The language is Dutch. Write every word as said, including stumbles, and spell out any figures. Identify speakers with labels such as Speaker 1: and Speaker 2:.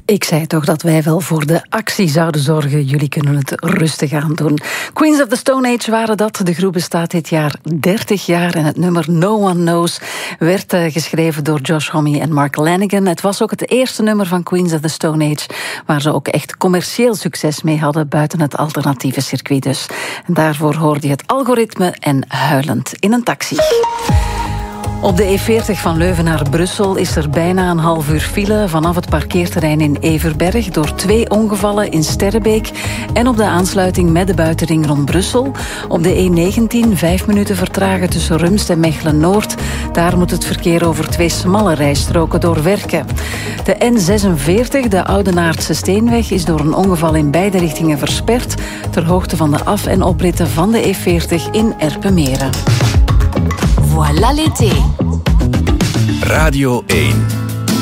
Speaker 1: Ik zei toch dat wij wel voor de actie zouden zorgen. Jullie kunnen het rustig aan doen. Queens of the Stone Age waren dat. De groep bestaat dit jaar dertig jaar en het nummer No One Knows werd uh, geschreven door Josh Homme en Mark Lanegan. Het was ook het eerste nummer van Queens of the Stone Age waar ze ook echt commercieel succes mee hadden buiten het alternatieve circuit dus. En daarvoor hoorde je het Algoritme en Huilend in een taxi. Op de E veertig van Leuven naar Brussel is er bijna een half uur file vanaf het parkeerterrein in Everberg door twee ongevallen in Sterrebeek en op de aansluiting met de buitenring rond Brussel. Op de E negentien vijf minuten vertragen tussen Rumst en Mechelen-Noord. Daar moet het verkeer over twee smalle rijstroken doorwerken. De N zesenveertig, de Oudenaardse Steenweg, is door een ongeval in beide richtingen versperd ter hoogte van de af- en opritten van de E veertig in Erpenmeren.
Speaker 2: Voilà l'été.
Speaker 3: Radio één.